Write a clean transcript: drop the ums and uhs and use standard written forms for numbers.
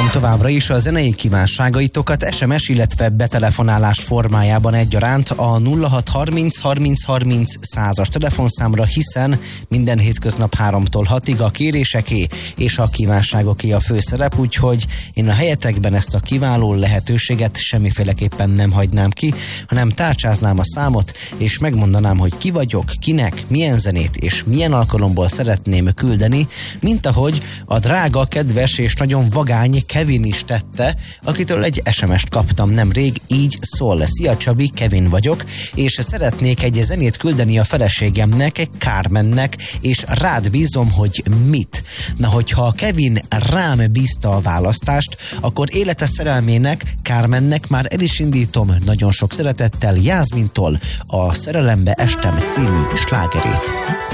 továbbra is a zenei kívánságaitokat SMS, illetve betelefonálás formájában egyaránt a 0630 30 30 100-as telefonszámra, hiszen minden hétköznap 3-tól 6-ig a kéréseké és a kívánságoké a főszerep, úgyhogy én a helyetekben ezt a kiváló lehetőséget semmiféleképpen nem hagynám ki, hanem tárcsáznám a számot, és megmondanám, hogy ki vagyok, kinek, milyen zenét és milyen alkalomból szeretném küldeni, mint ahogy a drága, kedves és nagyon vagány Kevin is tette, akitől egy SMS-t kaptam nemrég, így szól: szia Csabi, Kevin vagyok, és szeretnék egy zenét küldeni a feleségemnek, Carmennek, és rád bízom, hogy mit. Na, hogyha Kevin rám bízta a választást, akkor élete szerelmének, Carmennek már el is indítom nagyon sok szeretettel Jászmintól a Szerelembe estem című slágerét.